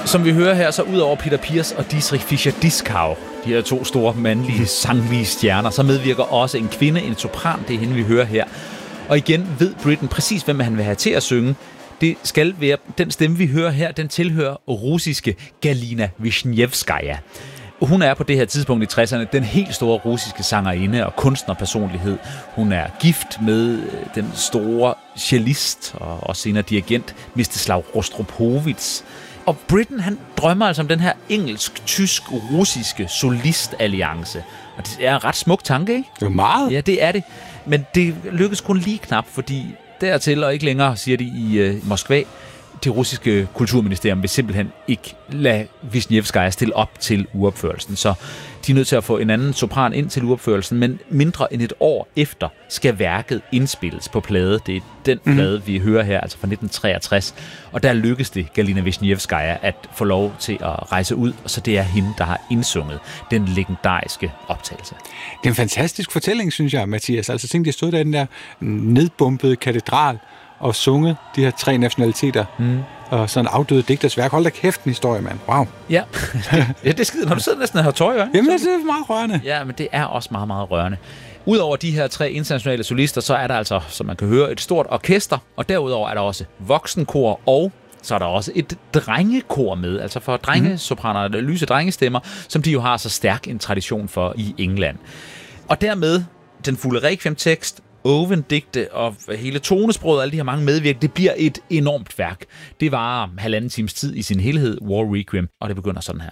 Som vi hører her, så ud over Peter Pears og Dietrich Fischer-Dieskau, de her 2 store mandlige sanglige stjerner, så medvirker også en kvinde, en sopran, det er hende, vi hører her. Og igen ved Britten præcis, hvem han vil have til at synge. Det skal være, den stemme, vi hører her, den tilhører russiske Galina Vishnevskaja. Hun er på det her tidspunkt i 60'erne den helt store russiske sangerinde og kunstnerpersonlighed. Hun er gift med den store cellist og også senere dirigent Mstislav Rostropovich. Og Britten, han drømmer altså om den her engelsk-tysk-russiske solistalliance. Og det er en ret smuk tanke, ikke? Det er meget. Ja, det er det. Men det lykkes kun lige knap, fordi dertil og ikke længere, siger de i Moskva, det russiske kulturministerium vil simpelthen ikke lade Vishnevskaja stille op til uropførelsen. Så de er nødt til at få en anden sopran ind til uropførelsen, men mindre end et år efter skal værket indspilles på plade. Det er den plade, vi hører her, altså fra 1963. Og der lykkes det Galina Vishnevskaja at få lov til at rejse ud, og så det er hende, der har indsunget den legendariske optagelse. Det er en fantastisk fortælling, synes jeg, Mathias. Altså tænk, de stod der i den der nedbumpede katedral og sunget de her 3 nationaliteter, og sådan en afdøde digters værk. Hold da kæft, en historie, mand. Wow. Ja, det er skidt, når du sidder næsten og har tøj, ikke? Jamen, det er meget rørende. Ja, men det er også meget, meget rørende. Udover de her 3 internationale solister, så er der altså, som man kan høre, et stort orkester, og derudover er der også voksenkor, og så er der også et drengekor med, altså for drengesopraner, lyse drengestemmer, som de jo har så stærk en tradition for i England. Og dermed den fulde requiem-tekst, ovendigte og hele tonesproget og alle de her mange medvirk, det bliver et enormt værk. Det varer 1,5 times tid i sin helhed, War Requiem, og det begynder sådan her.